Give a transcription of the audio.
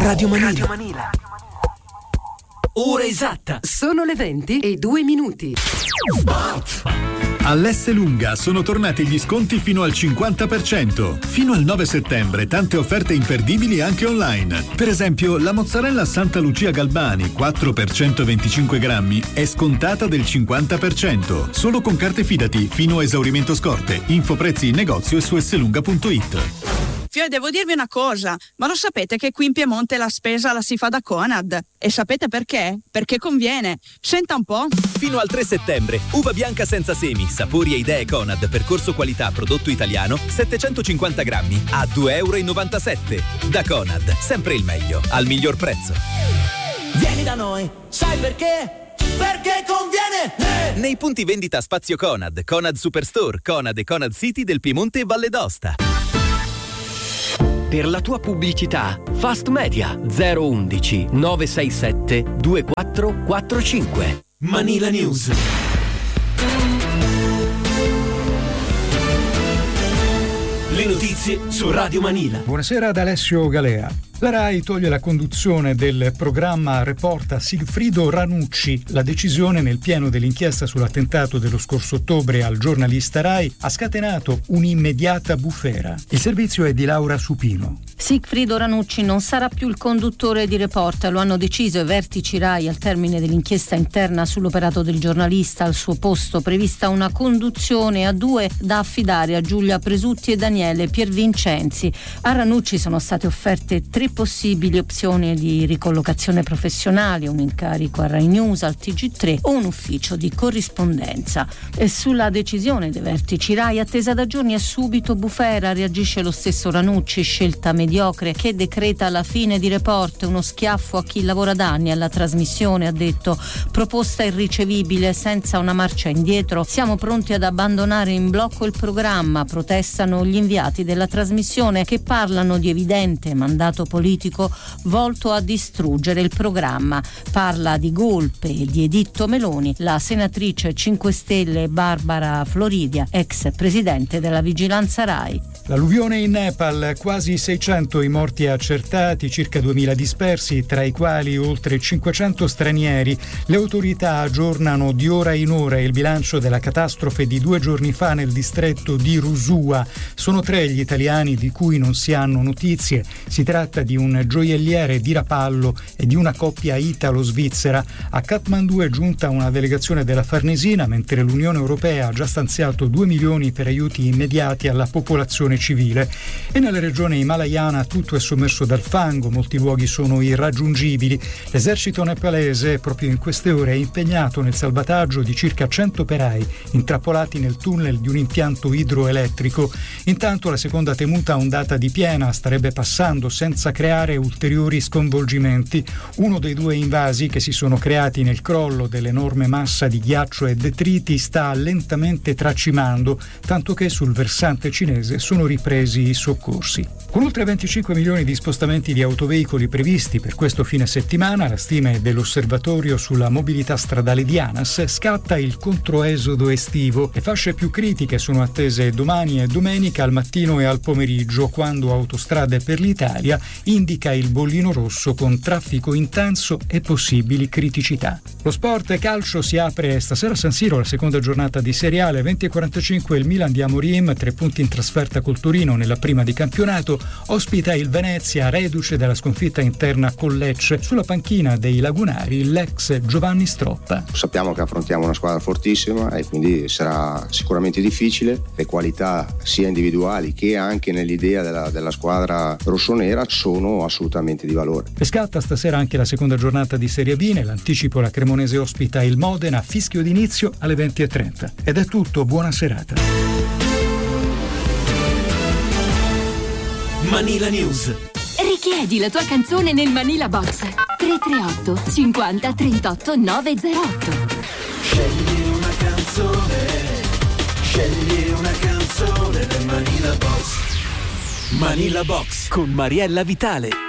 Radio Manila. Ora esatta. Sono le 20:02. All'Esselunga sono tornati gli sconti fino al 50%. Fino al 9 settembre tante offerte imperdibili anche online. Per esempio, la mozzarella Santa Lucia Galbani 4 per 125 grammi è scontata del 50%. Solo con carte Fidati fino a esaurimento scorte. Info prezzi in negozio e su esselunga.it. Devo dirvi una cosa, ma lo sapete che qui in Piemonte la spesa la si fa da Conad? E sapete perché? Perché conviene. Senta un po'. Fino al 3 settembre, uva bianca senza semi, sapori e idee Conad, percorso qualità prodotto italiano, 750 grammi a €2,97. Da Conad, sempre il meglio, al miglior prezzo. Vieni da noi, sai perché? Perché conviene! Nei punti vendita Spazio Conad, Conad Superstore, Conad e Conad City del Piemonte e Valle d'Aosta. Per la tua pubblicità, Fast Media 011 967 2445. Manila News. Le notizie su Radio Manila. Buonasera ad Alessio Galea. La RAI toglie la conduzione del programma Report a Sigfrido Ranucci. La decisione, nel pieno dell'inchiesta sull'attentato dello scorso ottobre al giornalista RAI, ha scatenato un'immediata bufera. Il servizio è di Laura Supino. Sigfrido Ranucci non sarà più il conduttore di Report, lo hanno deciso i vertici RAI al termine dell'inchiesta interna sull'operato del giornalista. Al suo posto prevista una conduzione a due da affidare a Giulia Presutti e Daniele Piervincenzi. A Ranucci sono state offerte 3 possibili opzioni di ricollocazione professionale: un incarico a Rai News, al TG3 o un ufficio di corrispondenza. E sulla decisione dei vertici RAI, attesa da giorni, è subito bufera. Reagisce lo stesso Ranucci: scelta mediocre che decreta la fine di Report, uno schiaffo a chi lavora da anni alla trasmissione, ha detto. Proposta irricevibile, senza una marcia indietro. Siamo pronti ad abbandonare in blocco il programma, protestano gli inviati della trasmissione, che parlano di evidente mandato politico volto a distruggere il programma. Parla di golpe e di editto Meloni la senatrice 5 Stelle Barbara Floridia, ex presidente della Vigilanza RAI. L'alluvione in Nepal, quasi 600 i morti accertati, circa 2000 dispersi, tra i quali oltre 500 stranieri. Le autorità aggiornano di ora in ora il bilancio della catastrofe di 2 giorni fa nel distretto di Rusua. Sono 3 gli italiani di cui non si hanno notizie. Si tratta di un gioielliere di Rapallo e di una coppia italo-svizzera. A Kathmandu è giunta una delegazione della Farnesina, mentre l'Unione Europea ha già stanziato 2 milioni per aiuti immediati alla popolazione civile. E nella regione himalayana tutto è sommerso dal fango, molti luoghi sono irraggiungibili. L'esercito nepalese proprio in queste ore è impegnato nel salvataggio di circa 100 operai intrappolati nel tunnel di un impianto idroelettrico. Intanto la seconda temuta ondata di piena starebbe passando senza creare ulteriori sconvolgimenti. Uno dei 2 invasi che si sono creati nel crollo dell'enorme massa di ghiaccio e detriti sta lentamente tracimando, tanto che sul versante cinese sono ripresi i soccorsi. Con oltre 25 milioni di spostamenti di autoveicoli previsti per questo fine settimana, la stima è dell'Osservatorio sulla mobilità stradale di ANAS, scatta il controesodo estivo. Le fasce più critiche sono attese domani e domenica al mattino e al pomeriggio, quando Autostrade per l'Italia indica il bollino rosso con traffico intenso e possibili criticità. Lo sport calcio si apre stasera a San Siro la seconda giornata di Serie A. Alle 20:45 il Milan di Amorim, 3 punti in trasferta col Torino nella prima di campionato, ospita il Venezia, reduce dalla sconfitta interna con Lecce. Sulla panchina dei lagunari l'ex Giovanni Stroppa. Sappiamo che affrontiamo una squadra fortissima e quindi sarà sicuramente difficile. Le qualità sia individuali che anche nell'idea della squadra rossonera sono assolutamente di valore. E scatta stasera anche la seconda giornata di Serie B. Nell'anticipo la Cremonese ospita il Modena, fischio d'inizio alle 20:30. Ed è tutto, buona serata. Manila News. Richiedi la tua canzone nel Manila Box 338 50 38 908. Scegli una canzone nel Manila Box. Manila Box con Mariella Vitale.